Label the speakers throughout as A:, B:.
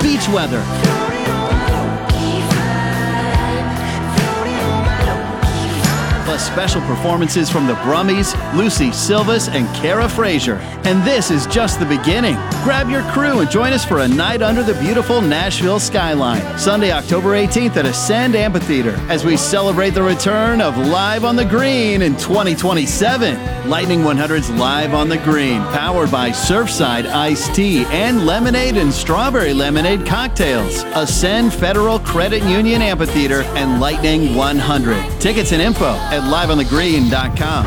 A: beach weather, plus special performances from the Brummies, Lucy Silvas, and Cara Frazier. And this is just the beginning. Grab your crew and join us for a night under the beautiful Nashville skyline. Sunday, October 18th at Ascend Amphitheater as we celebrate the return of Live on the Green in 2027. Lightning 100's Live on the Green, powered by Surfside Iced Tea and lemonade and strawberry lemonade cocktails. Ascend Federal Credit Union Amphitheater and Lightning 100. Tickets and info at liveonthegreen.com.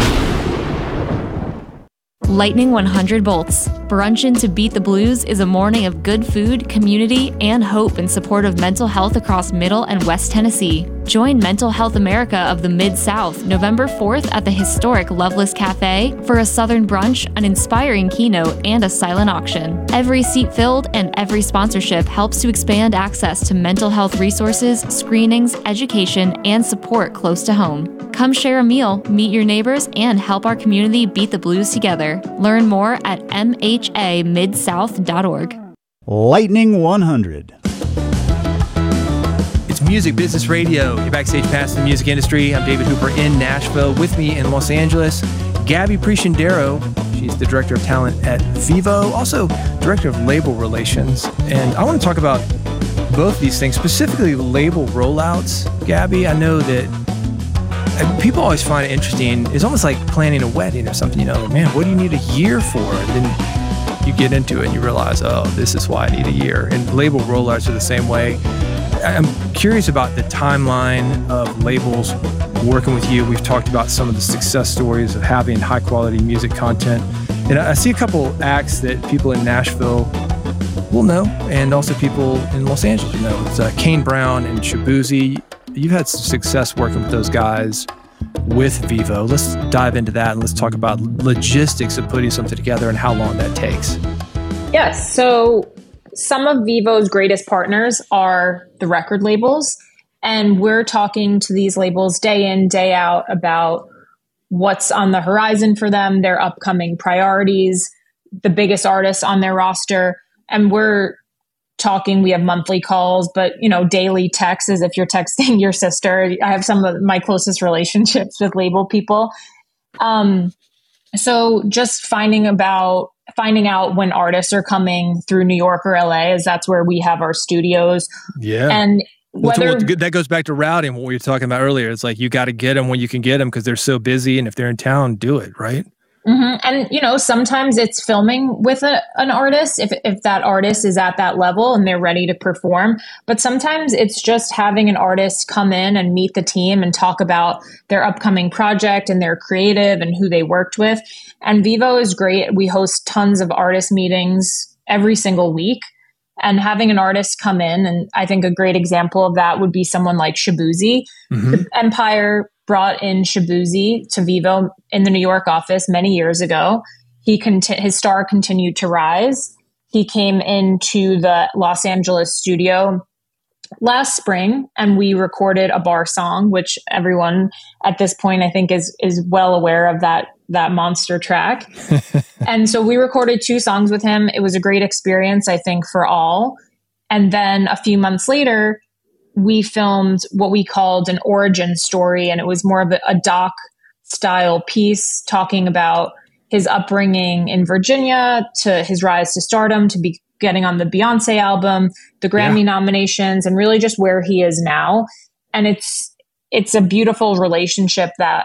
B: Lightning 100 Bolts. Brunchin' to Beat the Blues is a morning of good food, community, and hope in support of mental health across Middle and West Tennessee. Join Mental Health America of the Mid-South November 4th at the historic Loveless Cafe for a Southern brunch, an inspiring keynote, and a silent auction. Every seat filled and every sponsorship helps to expand access to mental health resources, screenings, education, and support close to home. Come share a meal, meet your neighbors, and help our community beat the blues together. Learn more at mhamidsouth.org.
C: Lightning 100.
D: It's Music Business Radio, your backstage pass to the music industry. I'm David Hooper in Nashville. With me in Los Angeles, Gabby Prescindero. She's the Director of Talent at Vevo, also Director of Label Relations. And I want to talk about both these things, specifically label rollouts. Gabby, I know that people always find it interesting. It's almost like planning a wedding or something, like, man, what do you need a year for? And then you get into it and you realize, oh, this is why I need a year. And label rollouts are the same way. I'm curious about the timeline of labels working with you. We've talked about some of the success stories of having high quality music content. And I see a couple acts that people in Nashville will know, and also people in Los Angeles know. It's Kane Brown and Shabuzi. You've had some success working with those guys with Vevo. Let's dive into that and let's talk about logistics of putting something together and how long that takes.
E: Yes. So some of Vevo's greatest partners are the record labels, and we're talking to these labels day in, day out about what's on the horizon for them, their upcoming priorities, the biggest artists on their roster. And we're talking, we have monthly calls, but daily texts as if you're texting your sister. I have some of my closest relationships with label people. So just finding out when artists are coming through New York or LA, as that's where we have our studios.
D: Yeah.
E: And
D: that goes back to routing, what we were talking about earlier. It's like, you got to get them when you can get them because they're so busy. And if they're in town, do it, right?
E: Mm-hmm. And, sometimes it's filming with an artist if that artist is at that level and they're ready to perform. But sometimes it's just having an artist come in and meet the team and talk about their upcoming project and their creative and who they worked with. And Vevo is great. We host tons of artist meetings every single week. And having an artist come in, and I think a great example of that would be someone like Shabuzi. Mm-hmm. Empire brought in Shabuzi to Vevo in the New York office many years ago. His star continued to rise. He came into the Los Angeles studio last spring, and we recorded a bar song, which everyone at this point I think is well aware of that monster track. And so we recorded 2 songs with him. It was a great experience, I think, for all. And then a few months later, we filmed what we called an origin story, and it was more of a doc style piece talking about his upbringing in Virginia to his rise to stardom, to be getting on the Beyonce album, the Grammy nominations, and really just where he is now. And it's a beautiful relationship it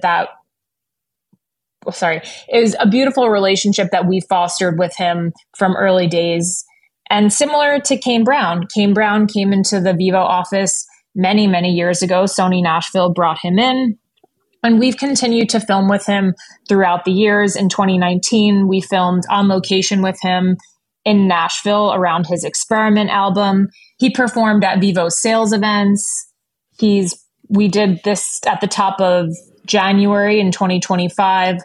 E: was a beautiful relationship that we fostered with him from early days. And similar to Kane Brown came into the Vevo office many, many years ago. Sony Nashville brought him in, and we've continued to film with him throughout the years. In 2019, we filmed On Location with him in Nashville around his Experiment album. He performed at Vevo sales events. We did this at the top of January in 2025.